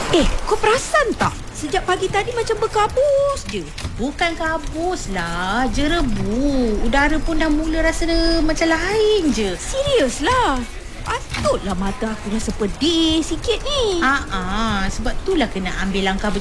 Kau perasan tak? Sejak pagi tadi macam berkabus je. Bukan kabus lah, jerebu. Udara pun dah mula rasa macam lain je. Serius lah. Patutlah mata aku rasa pedih sikit ni. Sebab itulah kena ambil langkah